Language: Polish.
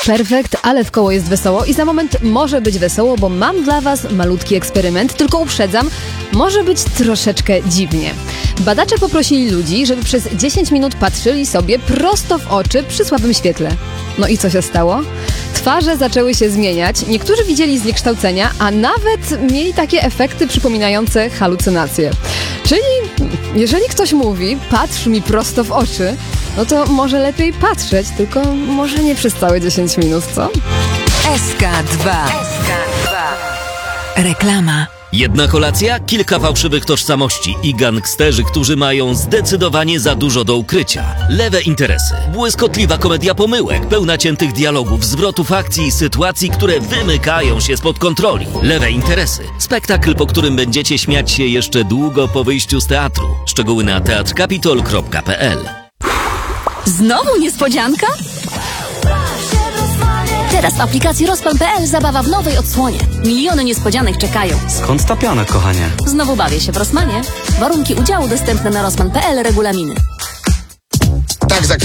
Perfekt, ale w koło jest wesoło i za moment może być wesoło, bo mam dla Was malutki eksperyment, tylko uprzedzam, może być troszeczkę dziwnie. Badacze poprosili ludzi, żeby przez 10 minut patrzyli sobie prosto w oczy przy słabym świetle. No i co się stało? Twarze zaczęły się zmieniać, niektórzy widzieli zniekształcenia, a nawet mieli takie efekty przypominające halucynacje. Czyli jeżeli ktoś mówi, patrz mi prosto w oczy, no to może lepiej patrzeć, tylko może nie przez całe 10 minut, co? SK2. Reklama. Jedna kolacja, kilka fałszywych tożsamości i gangsterzy, którzy mają zdecydowanie za dużo do ukrycia. Lewe interesy. Błyskotliwa komedia pomyłek, pełna ciętych dialogów, zwrotów akcji i sytuacji, które wymykają się spod kontroli. Lewe interesy. Spektakl, po którym będziecie śmiać się jeszcze długo po wyjściu z teatru. Szczegóły na teatrkapitol.pl. Znowu niespodzianka? Teraz w aplikacji Rozpan.pl zabawa w nowej odsłonie. Miliony niespodzianek czekają. Skąd ta piana, kochanie? Znowu bawię się w Rosmanie. Warunki udziału dostępne na Rozpan.pl, regulaminy. Tak,